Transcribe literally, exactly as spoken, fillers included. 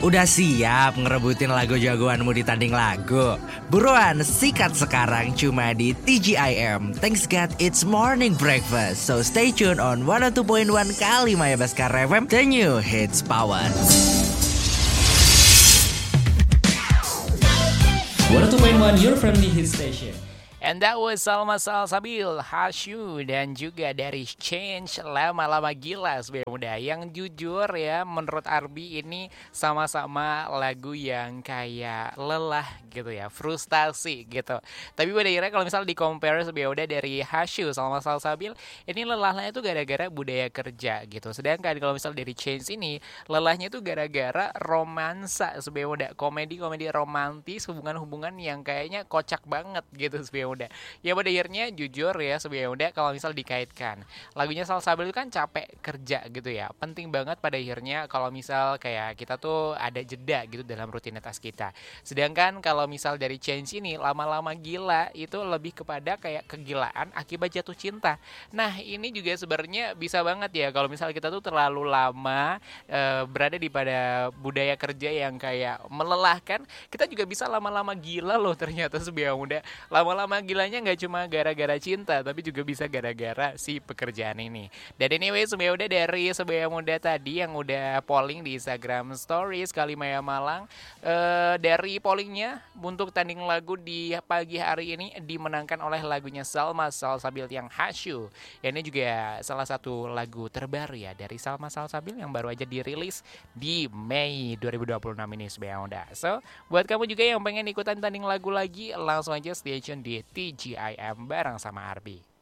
Udah siap ngerebutin lagu jagoanmu di tanding lagu? Buruan sikat sekarang cuma di T G I M. Thanks God it's morning breakfast. So stay tuned on one oh two point one Kalimaya Baskara F M, the new hits power. one oh two point one your friendly hit station. And that was Salma Salsabil, Hasyu, dan juga dari Change, Lama-Lama Gila sebenarnya muda. Yang jujur ya, menurut Arbi ini sama-sama lagu yang kayak lelah gitu ya, frustasi gitu. Tapi pada akhirnya kalau misalnya di compare sebenarnya udah dari Hasyu, Salma Salsabil, ini lelahnya itu gara-gara budaya kerja gitu. Sedangkan kalau misalnya dari Change ini, lelahnya itu gara-gara romansa sebenarnya udah, komedi-komedi romantis, hubungan-hubungan yang kayaknya kocak banget gitu sebenarnya udah. Ya pada akhirnya jujur ya sebenarnya udah, kalau misal dikaitkan lagunya Salsabil itu kan capek kerja gitu ya, penting banget pada akhirnya kalau misal kayak kita tuh ada jeda gitu dalam rutinitas kita. Sedangkan kalau misal dari Change ini, Lama-Lama Gila itu lebih kepada kayak kegilaan akibat jatuh cinta. Nah ini juga sebenarnya bisa banget ya kalau misal kita tuh terlalu lama e, berada di pada budaya kerja yang kayak melelahkan, kita juga bisa lama-lama gila loh ternyata sebenarnya udah. Lama-lama gilanya nggak cuma gara-gara cinta, tapi juga bisa gara-gara si pekerjaan ini. Dan anyway, sebenarnya udah dari Sebaya Muda tadi yang udah polling di Instagram Stories Kalimaya Malang. E, dari pollingnya untuk tanding lagu di pagi hari ini dimenangkan oleh lagunya Salma Salsabil yang Hasyu. Ya, ini juga salah satu lagu terbaru ya dari Salma Salsabil yang baru aja dirilis di Mei dua ribu dua puluh enam ini Sebaya Muda. So, buat kamu juga yang pengen ikutan tanding lagu lagi, langsung aja stay tune di T G I M bareng sama Arbi.